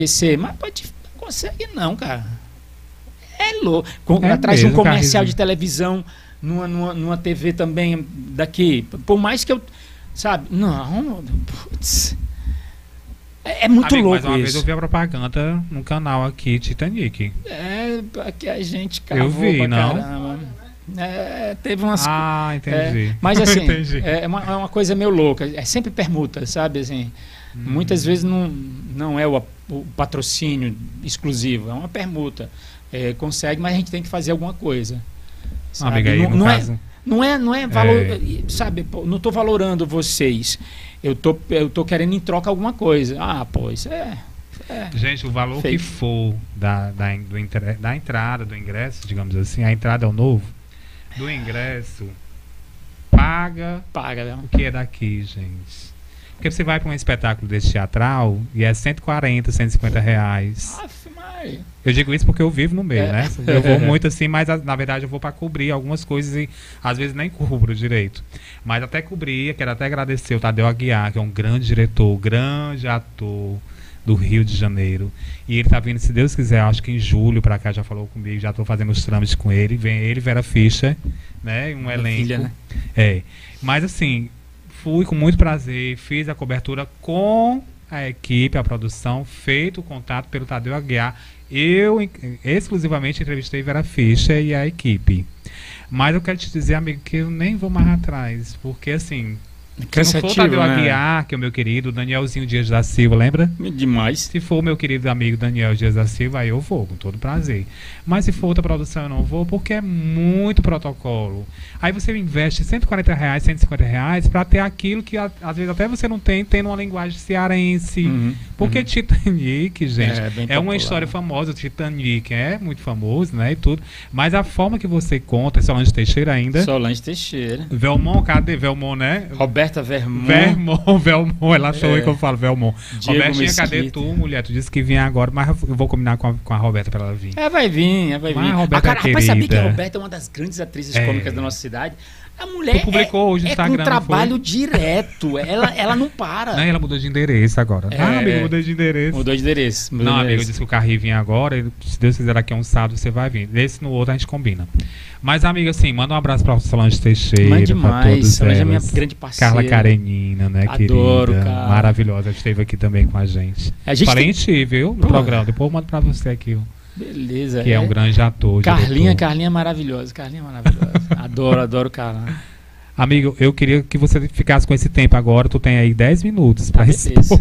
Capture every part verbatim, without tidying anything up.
Esse, mas pode, não consegue não, cara. É louco. Com, É atrás de um mesmo, comercial Carrezinho. de televisão, numa, numa, numa T V também daqui. Por mais que eu. Sabe? Não. Putz. É, é muito Amigo, louco mas uma isso. vez eu vi a propaganda no canal aqui, Titanic. É, aqui a gente cavou Eu vi, pra não? caramba. É, teve umas. Ah, entendi. É, mas assim, Entendi. é uma, é uma coisa meio louca. É sempre permuta, sabe? Assim, Hum. muitas vezes não, não é o, o patrocínio exclusivo, é uma permuta. É, consegue, mas a gente tem que fazer alguma coisa. Sabe? Amiga, aí não, no não caso... é, não é, não é valor, É. sabe? Pô, não estou valorando vocês. Eu tô, eu tô querendo em troca alguma coisa. Ah, pô, isso é. é. Gente, o valor Fake. que for da, da, do, entre- da entrada, do ingresso, digamos assim, a entrada é o novo, do ingresso, paga Paga, né? o que é daqui, gente. Porque você vai para um espetáculo desse teatral e é cento e quarenta, cento e cinquenta reais. Aff, mas- Eu digo isso porque eu vivo no meio, É. né? Eu vou muito assim, mas a- na verdade eu vou para cobrir algumas coisas e às vezes nem cubro direito. Mas até cobrir, quero até agradecer o Tadeu Aguiar, que é um grande diretor, grande ator do Rio de Janeiro. E ele tá vindo, se Deus quiser, acho que em julho para cá, já falou comigo, já tô fazendo os trâmites com ele. Vem ele, Vera Fischer, né? Um Minha elenco. filha, né? É. Mas assim, fui com muito prazer, fiz a cobertura com a equipe, a produção, feito o contato pelo Tadeu Aguiar. Eu in- exclusivamente entrevistei Vera Fischer e a equipe. Mas eu quero te dizer, amigo, que eu nem vou mais atrás, porque assim, se não for o Cansativo, Tadeu né? Aguiar, que é o meu querido, Danielzinho Dias da Silva, lembra? Demais. Se for o meu querido amigo Daniel Dias da Silva, aí eu vou, com todo prazer. Mas se for outra produção, eu não vou, porque é muito protocolo. Aí você investe cento e quarenta reais, cento e cinquenta reais para ter aquilo que a- às vezes até você não tem, tem numa linguagem cearense. Uhum, Porque uhum. Titanic, gente, É, bem é uma popular. história famosa. Titanic é muito famoso, né, e tudo. Mas a forma que você conta, é Solange Teixeira ainda. Solange Teixeira. Velmont, cadê Velmont, né? Roberta Vermont. Vermont, Velmont, ela achou É. que eu falo Velmont. Diego Robertinha, cadê Mesquita. tu, mulher? Tu disse que vinha agora, mas eu vou combinar com a, com a Roberta pra ela vir. É, vai vir, é, vai vir. Mas a Roberta cara, é rapaz, sabia que a querida. Roberta é uma das grandes atrizes É. cômicas da nossa cidade? A mulher Tu publicou é, hoje no é Instagram, com não trabalho foi? direto. Ela, ela não para. Não, ela mudou de endereço agora. É. Ah, amigo, mudou de endereço. Mudou de endereço. mudou Não, de amigo, eu endereço. disse que o Carri vinha agora. E se Deus quiser, daqui a um sábado você vai vir. Desse no outro a gente combina. Mas, amiga, assim, manda um abraço pra Solange Teixeira. Mas pra demais. todos Solange é minha elas. grande parceira. Carla Karenina, né, Adoro, querida? cara. Maravilhosa. Esteve aqui também com a gente. A gente Falei tem- em ti, viu? No Pô. programa. Depois eu mando pra você aqui, ó, Beleza. que é um grande ator. Carlinha, diretor. Carlinha é maravilhosa. Carlinha é maravilhosa. adoro, adoro Carla. Amigo, eu queria que você ficasse com esse tempo agora. Tu tem aí dez minutos pra Beleza. expor.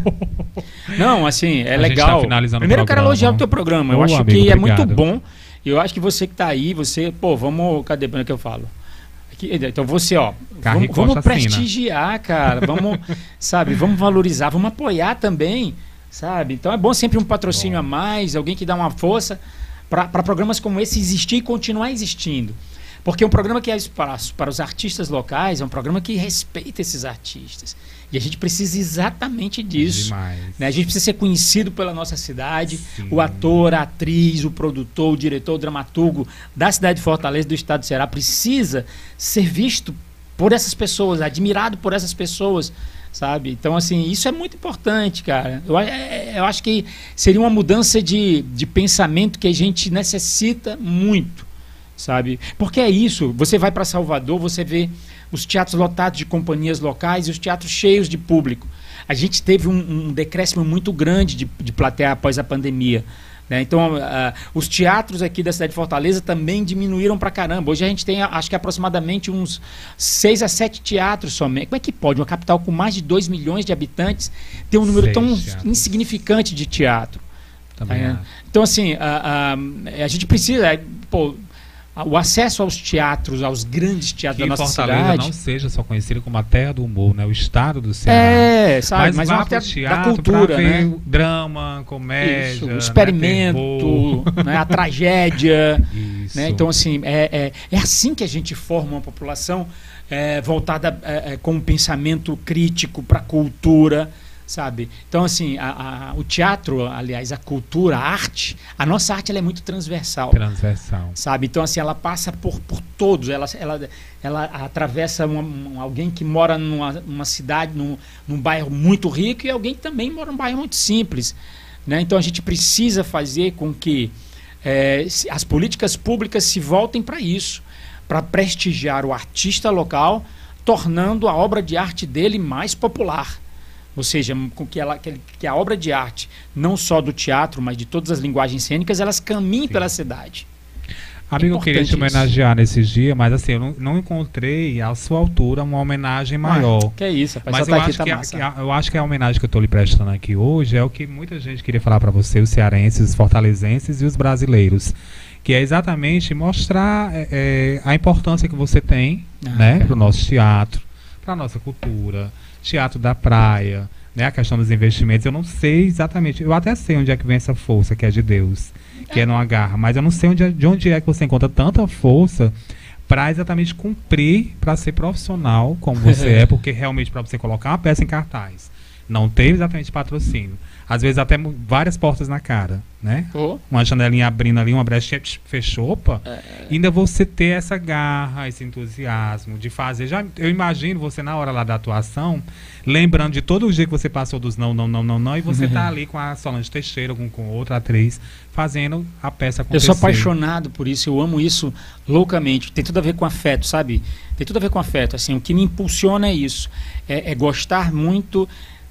Não, assim, é A gente legal. tá finalizando o Primeiro eu quero programa. elogiar o teu programa. Eu Ô, acho amigo, que é obrigado. muito bom. Eu acho que você que tá aí, você, pô, vamos, cadê o que eu falo? Aqui, então você, ó, Carre vamos, vamos Costa Fina. prestigiar, cara. Vamos, sabe, vamos valorizar, vamos apoiar também, sabe? Então é bom sempre um patrocínio Bom. a mais, alguém que dá uma força para programas como esse existir e continuar existindo. Porque um programa que é espaço para os artistas locais é um programa que respeita esses artistas. E a gente precisa exatamente disso. Demais. Né? A gente precisa ser conhecido pela nossa cidade. Sim. O ator, a atriz, o produtor, o diretor, o dramaturgo da cidade de Fortaleza, do estado do Ceará, precisa ser visto por essas pessoas, admirado por essas pessoas, sabe? Então, assim, isso é muito importante, cara. Eu, é- eu acho que seria uma mudança de, de pensamento que a gente necessita muito, sabe? Porque é isso, você vai para Salvador, você vê os teatros lotados de companhias locais e os teatros cheios de público. A gente teve um, um decréscimo muito grande de, de plateia após a pandemia, né? Então, ah, os teatros aqui da cidade de Fortaleza também diminuíram pra caramba. Hoje a gente tem, acho que aproximadamente uns seis a sete teatros somente. Como é que pode uma capital com mais de dois milhões de habitantes ter um número Seis tão teatros. insignificante de teatro? Também É. acho. Então, assim, a, a, a gente precisa, é, pô, a- o acesso aos teatros, aos grandes teatros Que da nossa Fortaleza cidade. não seja só conhecido como a terra do humor, né? O estado do Ceará. É, sabe, Mas, mas, vá é uma pro teatro da teatro cultura, pra ver né? drama, comédia, Isso, o né, experimento, terror. né, a tragédia. Isso. Né? Então, assim, é, é, é assim que a gente forma uma população é, voltada é, é, com um pensamento crítico para a cultura, sabe? Então, assim, a, a- o teatro, aliás, a cultura, a arte, a nossa arte ela é muito transversal. Transversal. Sabe? Então, assim, ela passa por, por todos, ela, ela, ela atravessa uma- um- alguém que mora numa, numa cidade, num, num bairro muito rico e alguém que também mora num bairro muito simples, né? Então a gente precisa fazer com que é, as políticas públicas se voltem para isso, para prestigiar o artista local, tornando a obra de arte dele mais popular. Ou seja, com que, ela, que, ele, que a obra de arte, não só do teatro, mas de todas as linguagens cênicas, elas caminhem Sim. pela cidade. Amigo, eu queria te homenagear nesses dias, mas assim, eu não, não encontrei à sua altura uma homenagem maior. Ah, que é isso, rapaz. Mas eu, eu, tá acho aqui, que tá a, que a, eu acho que a homenagem que eu estou lhe prestando aqui hoje é o que muita gente queria falar para você, os cearenses, os fortalezenses e os brasileiros. Que é exatamente mostrar é, é, a importância que você tem ah, né, para o nosso teatro, para a nossa cultura, teatro da praia, né, a questão dos investimentos. Eu não sei exatamente, eu até sei onde é que vem essa força, que é de Deus, que é numa garra, mas eu não sei onde, de onde é que você encontra tanta força para exatamente cumprir, para ser profissional como você é, porque realmente para você colocar uma peça em cartaz, não teve exatamente patrocínio. Às vezes até várias portas na cara, né? Oh. Uma janelinha abrindo ali, uma brechinha, fechou, opa. É. Ainda você ter essa garra, esse entusiasmo de fazer. Já, eu imagino você na hora lá da atuação, lembrando de todo o dia que você passou dos não, não, não, não, não, e você uhum. tá ali com a Solange Teixeira, com, com outra atriz, fazendo a peça acontecer. Eu sou apaixonado por isso, eu amo isso loucamente. Tem tudo a ver com afeto, sabe? Tem tudo a ver com afeto. Assim, o que me impulsiona é isso. É, é gostar muito.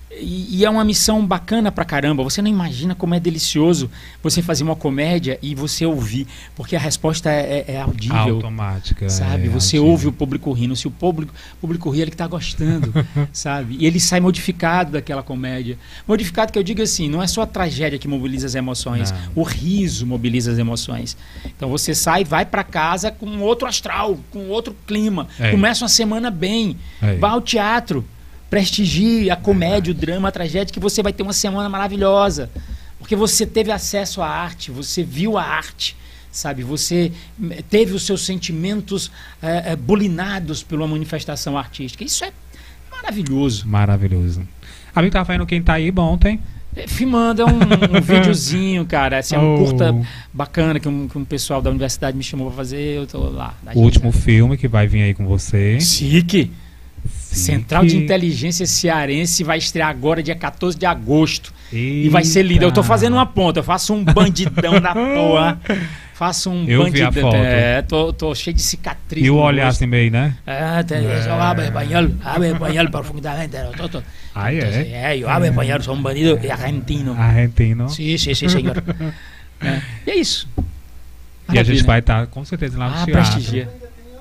E, e é uma missão bacana pra caramba. Você não imagina como é delicioso você fazer uma comédia e você ouvir, porque a resposta é, é, é audível, automática, sabe? É você audível. ouve o público rindo. Se o público, público ri, ele que tá gostando, sabe? E ele sai modificado daquela comédia. Modificado que eu digo assim, não é só a tragédia que mobiliza as emoções, não. O riso mobiliza as emoções. Então você sai, vai pra casa com outro astral, com outro clima. É. Começa uma semana bem, é. Vai ao teatro. Prestigie a comédia, o drama, a tragédia, que você vai ter uma semana maravilhosa. Porque você teve acesso à arte, você viu a arte, sabe? Você teve os seus sentimentos é, é, bulinados por uma manifestação artística. Isso é maravilhoso. Maravilhoso. Amigo, tá vendo quem tá aí bom, tem? É, filmando, é um, um videozinho, cara. Assim, é um oh. curta bacana que um, que um pessoal da universidade me chamou pra fazer. Eu tô lá. O último filme que vai vir aí com você. Chique. Central de Inteligência Cearense vai estrear agora, dia quatorze de agosto. Eita. E vai ser lindo. Eu tô fazendo uma ponta, eu faço um bandidão da porra. Faço um eu bandidão. Vi a foto. É, tô, tô cheio de cicatriz. E o olhar assim meio, né? É, tem, é. Eu abro espanhol, abro espanhol profundamente. Ah, é? É, eu abro espanhol, sou um bandido argentino. Argentino? Sim, sim, sim, senhor. É. E é isso. Maravilha. E a gente vai estar com certeza lá no ah, teatro. Prestigia.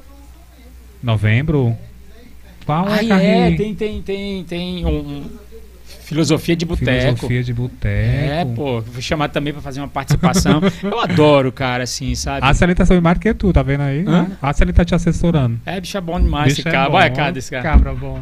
Novembro? Qual ah, é, é, tem, tem, tem, tem um, um filosofia de boteco. Filosofia de boteco. É, pô, vou chamar também pra fazer uma participação. Eu adoro, cara, assim, sabe? A Celita sabe mais do que tu, tá vendo aí? Hã? A Celita te assessorando. É, bicho é bom demais bicho esse cara. É Olha a cara desse cara. Cabra bom.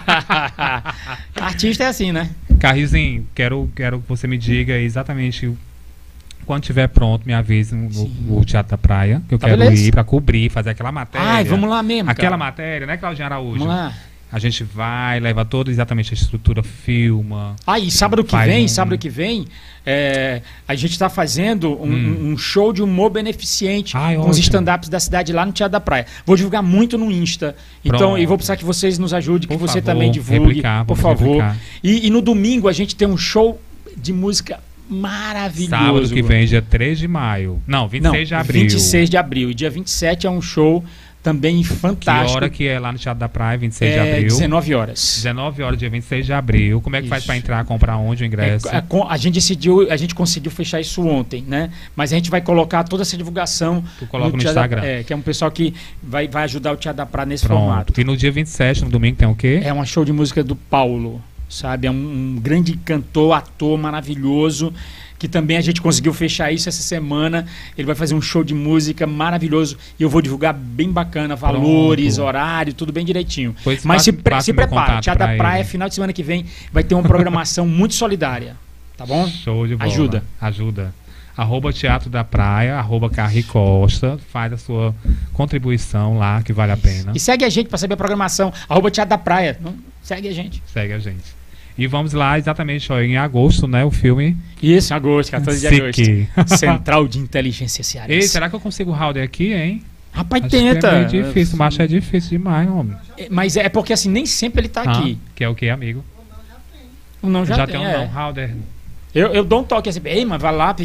Artista é assim, né? Carrizinho, quero, quero que você me diga exatamente quando estiver pronto, me avise no, no Teatro da Praia, que eu tá quero beleza. ir pra cobrir, fazer aquela matéria. Ai, vamos lá mesmo, Aquela cara. matéria, né, Claudinha Araújo? Vamos lá. A gente vai, leva toda exatamente a estrutura, filma. Ah, e sábado que vem, um... sábado que vem, é, a gente está fazendo um, hum. um show de humor beneficente Ai, com ótimo. os stand-ups da cidade lá no Teatro da Praia. Vou divulgar muito no Insta. Pronto. Então, e vou precisar que vocês nos ajudem, por que você favor, também divulgue, replicar, por favor. E, e no domingo a gente tem um show de música maravilhoso. Sábado que vem, dia três de maio. Não, vinte e seis de abril. vinte e seis de abril. E dia vinte e sete é um show também fantástico. Que hora que é lá no Teatro da Praia, vinte e seis é, de abril? dezenove horas. dezenove horas, dia vinte e seis de abril. Como é que isso. faz para entrar, comprar onde o ingresso? É, a, a gente decidiu, a gente conseguiu fechar isso ontem, né? Mas a gente vai colocar toda essa divulgação tu coloca no, no Instagram. Da, é, que é um pessoal que vai, vai ajudar o Teatro da Praia nesse Pronto. formato. E no dia vinte e sete, no domingo, tem o quê? É um show de música do Paulo, sabe? É um, um grande cantor, ator maravilhoso, que também a gente conseguiu fechar isso essa semana. Ele vai fazer um show de música maravilhoso e eu vou divulgar bem bacana, valores, Pronto. horário, tudo bem direitinho. Pois Mas passe, se, pre se prepara, Teatro da Praia, ele. final de semana que vem, vai ter uma programação muito solidária, tá bom? Show de bola. Ajuda. Ajuda. Arroba Teatro da Praia, arroba Carri Costa, faz a sua contribuição lá, que vale a pena. E segue a gente para saber a programação, arroba Teatro da Praia, segue a gente. Segue a gente. E vamos lá exatamente ó, em agosto, né? O filme. Isso, em agosto, quatorze de agosto. Central de Inteligência Cearense. Ei, será que eu consigo o Halder aqui, hein? Rapaz, Acho tenta. Que é meio difícil, mas é difícil demais, homem. É, mas é porque assim, nem sempre ele tá ah, aqui. Que é o que, amigo? O não já, já tem. tem um é. não, Halder. Eu, eu dou um toque assim, ei, mas vai lá,